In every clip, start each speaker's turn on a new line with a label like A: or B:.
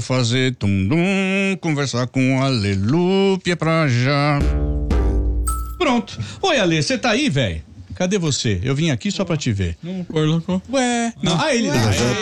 A: Fazer tum-dum, conversar com Alelúpia pra já. Pronto. Oi, Ale, você tá aí, velho? Cadê você? Eu vim aqui só pra te ver.
B: Não colocou.
A: Ué, não. Ah, ele.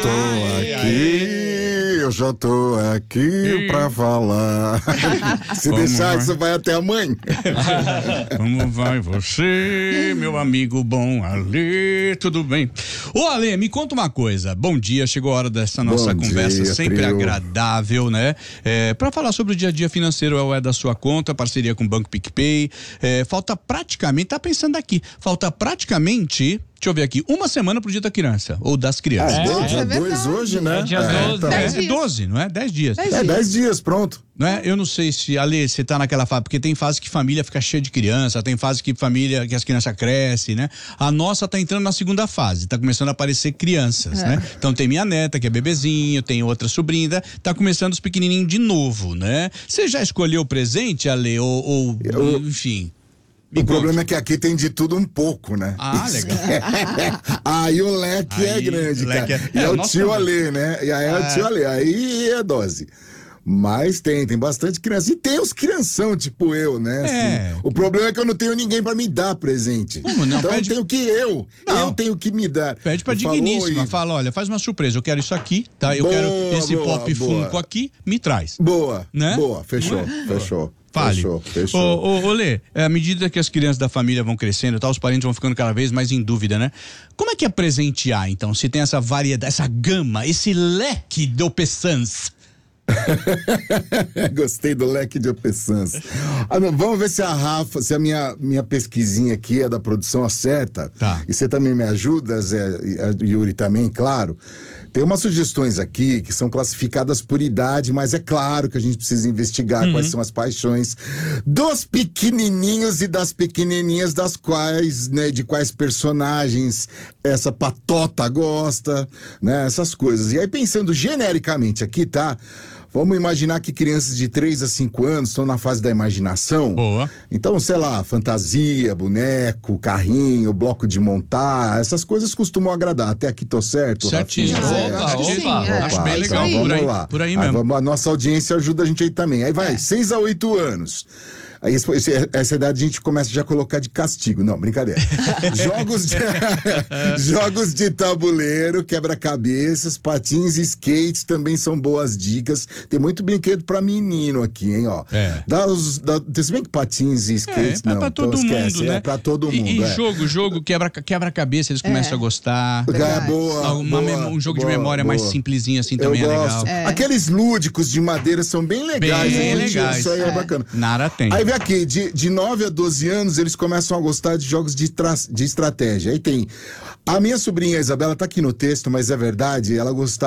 C: Eu já tô aqui pra falar. Se
A: Como
C: deixar,
A: vai?
C: isso vai até amanhã.
A: Como vai você, meu amigo bom Ale? Tudo bem? Ô, Ale, me conta uma coisa. Bom dia, chegou a hora dessa nossa
C: Bom
A: conversa
C: dia,
A: sempre
C: trio.
A: agradável, né? Pra falar sobre o dia a dia financeiro é da sua conta, parceria com o Banco PicPay. Falta praticamente, tá pensando aqui, falta praticamente, deixa eu ver aqui, uma semana pro dia da criança, ou das crianças.
C: Dia 2
D: verdade.
C: hoje, né?
B: É dia 12.
C: Tá.
D: 10 dias.
A: 12, não é? 10 dias.
C: 10 dias, pronto.
A: Não é? Eu não sei se, Ale, você tá naquela fase, porque tem fase que família fica cheia de criança, tem fase que que as crianças crescem, né? A nossa tá entrando na segunda fase, tá começando a aparecer crianças, né? Então tem minha neta, que é bebezinho, tem outra sobrinha, tá começando os pequenininhos de novo, né? Você já escolheu o presente, Ale, enfim...
C: O problema é que aqui tem de tudo um pouco, né?
A: Ah, legal.
C: Aí o leque é
A: Aí,
C: grande,
A: o leque
C: cara.
A: é-
C: E é o
A: nosso
C: tio
A: também.
C: Alê, né? E aí é o tio Alê. Aí é dose. Mas tem bastante criança. E tem os crianção, tipo eu, né? Assim, o problema é que eu não tenho ninguém pra me dar presente.
A: Como não?
C: Então
A: Pede-
C: eu tenho que eu tenho que me dar.
A: Pede pra
C: Falou,
A: digníssima,
C: e-
A: fala, olha, faz uma surpresa, eu quero isso aqui, tá? Eu
C: Boa,
A: quero esse
C: boa,
A: pop
C: boa.
A: Funko aqui, me traz.
C: Boa,
A: Né?
C: boa, fechou.
A: Fale.
C: Fechou.
A: Ô, Lê, à medida que as crianças da família vão crescendo, tá, os parentes vão ficando cada vez mais em dúvida, né? Como é que é presentear, então? Se tem essa variedade, essa gama, esse leque de opções.
C: Gostei do leque de opções. Vamos ver se a Rafa, se a minha pesquisinha aqui é da produção acerta.
A: Tá.
C: E você também me ajuda, Zé, e a Yuri também, claro. Tem umas sugestões aqui que são classificadas por idade, mas é claro que a gente precisa investigar quais são as paixões dos pequenininhos e das pequenininhas, das quais, né, de quais personagens essa patota gosta, né, essas coisas. E aí, pensando genericamente aqui, tá? Vamos imaginar que crianças de 3 a 5 anos estão na fase da imaginação.
A: Boa.
C: Então, sei lá, fantasia, boneco, carrinho, bloco de montar, essas coisas costumam agradar. Até aqui tô certo?
A: Certinho.
C: Rafinha?
B: Opa,
A: Acho bem legal,
C: então,
A: por aí,
C: vamos lá.
A: por aí
C: Aí
A: mesmo.
C: a nossa audiência ajuda a gente aí também. Aí vai, 6 a 8 anos. Aí essa idade a gente começa já a colocar de castigo. Não, brincadeira. Jogos de tabuleiro, quebra-cabeças, patins e skates também são boas dicas. Tem muito brinquedo pra menino aqui, hein, ó. Se bem que patins e skates não.
A: Pra todo
C: então
A: mundo,
C: esquece,
A: né?
C: É pra todo mundo.
A: E jogo, quebra-cabeça, eles começam a gostar.
C: Boa,
A: Um jogo de memória mais simplesinho assim
C: Eu
A: também é
C: gosto.
A: legal.
C: Aqueles lúdicos de madeira são bem legais.
A: Bem
C: hein?
A: legais.
C: Isso aí é bacana.
A: Nara tem.
C: Aí vem aqui, de 9 a 12 anos, eles começam a gostar de jogos de estratégia. Aí tem. A minha sobrinha Isabela tá aqui no texto, mas é verdade, ela gostava